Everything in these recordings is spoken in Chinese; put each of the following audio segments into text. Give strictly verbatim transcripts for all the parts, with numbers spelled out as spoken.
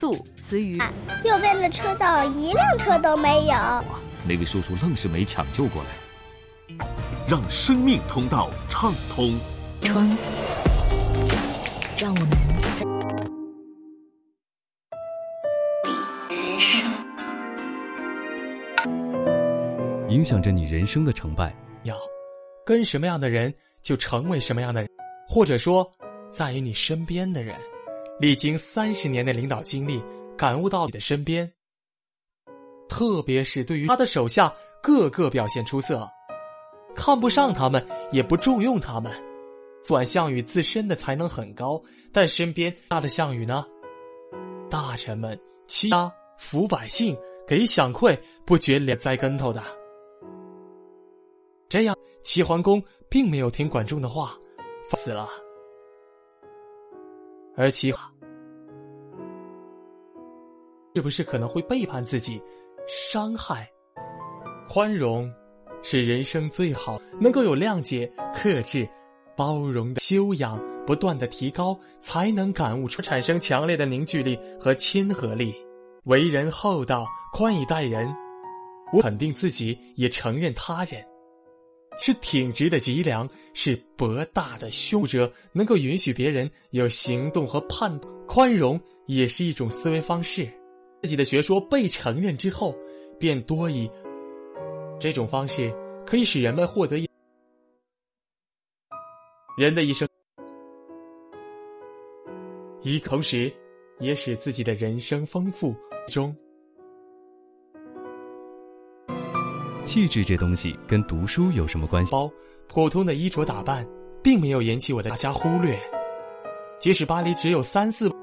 速词语、 啊、右边的车道一辆车都没有。 那位叔叔愣是没抢救过来。让生命通道畅通。 窗，让我们人生影响着你人生的成败。 要跟什么样的人就成为什么样的人，或者说在于你身边的人。历经三十年的领导经历，感悟到你的身边，特别是对于他的手下个个表现出色，看不上他们也不重用他们。昨晚项羽自身的才能很高，但身边大的项羽呢，大臣们欺压服百姓，给饷馈不觉脸栽跟头的。这样齐桓公并没有听管仲的话，死了。而齐是不是可能会背叛自己，伤害？宽容是人生最好，能够有谅解、克制、包容的修养，不断的提高，才能感悟出产生强烈的凝聚力和亲和力。为人厚道，宽以待人，我肯定自己，也承认他人。是挺直的脊梁，是博大的胸者，能够允许别人有行动和判断。宽容也是一种思维方式，自己的学说被承认之后，便多以这种方式可以使人们获得一人的一生，一同时也使自己的人生丰富中。 气质这东西跟读书有什么关系？ 包普通的衣着打扮并没有引起我的大家忽略，即使巴黎只有三四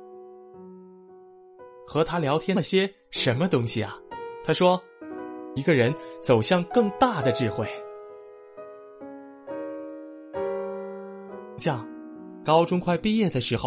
和他聊天那些什么东西啊？他说一个人走向更大的智慧。这样高中快毕业的时候，